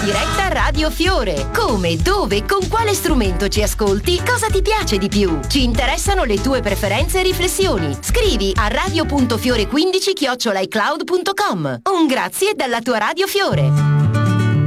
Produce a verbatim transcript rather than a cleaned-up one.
diretta Radio Fiore. Come, dove, con quale strumento ci ascolti? Cosa ti piace di più? Ci interessano le tue preferenze e riflessioni. Scrivi a radio punto fiore quindici chiocciola i cloud punto com. Un grazie dalla tua Radio Fiore.